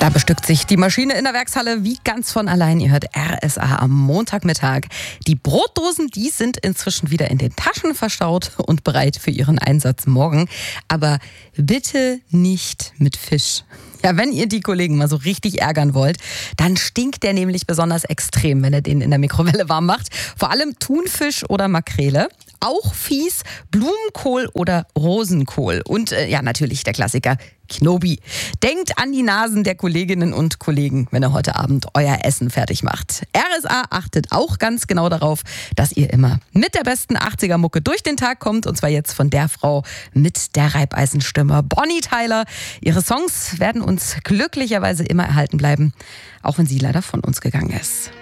Da bestückt sich die Maschine in der Werkshalle wie ganz von allein. Ihr hört RSA am Montagmittag. Die Brotdosen, die sind inzwischen wieder in den Taschen verstaut und bereit für ihren Einsatz morgen. Aber bitte nicht mit Fisch. Ja, wenn ihr die Kollegen mal so richtig ärgern wollt, dann stinkt der nämlich besonders extrem, wenn ihr den in der Mikrowelle warm macht. Vor allem Thunfisch oder Makrele. Auch fies Blumenkohl oder Rosenkohl. Und ja, natürlich der Klassiker Knobi. Denkt an die Nasen der Kolleginnen und Kollegen, wenn ihr heute Abend euer Essen fertig macht. RSA achtet auch ganz genau darauf, dass ihr immer mit der besten 80er-Mucke durch den Tag kommt. Und zwar jetzt von der Frau mit der Reibeisenstimme, Bonnie Tyler. Ihre Songs werden uns glücklicherweise immer erhalten bleiben, auch wenn sie leider von uns gegangen ist.